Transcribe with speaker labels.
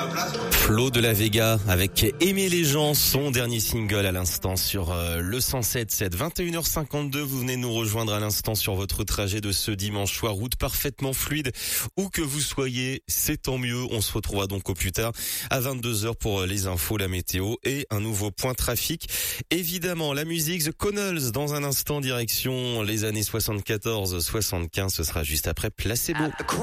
Speaker 1: Flo de la Vega avec Aimer les gens, son dernier single à l'instant sur le 107.7. 21h52, vous venez nous rejoindre à l'instant sur votre trajet de ce dimanche soir. Route parfaitement fluide, où que vous soyez, c'est tant mieux. On se retrouvera donc au plus tard à 22h pour les infos, la météo et un nouveau point trafic. Évidemment, la musique, The Connells dans un instant, direction les années 74-75. Ce sera juste après Placebo.